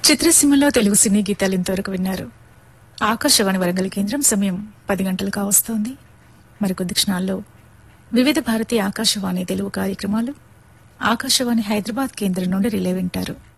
చిత్రసీమలో తెలుగు సినీ గీతాలు ఇంతవరకు విన్నారు. ఆకాశవాణి వరంగల్ కేంద్రం సమయం 10 గంటలు కావస్తోంది. మరికొద్ది క్షణాల్లో వివిధ భారతి ఆకాశవాణి తెలుగు కార్యక్రమాలు ఆకాశవాణి హైదరాబాద్ కేంద్రం నుండి రిలే వింటారు.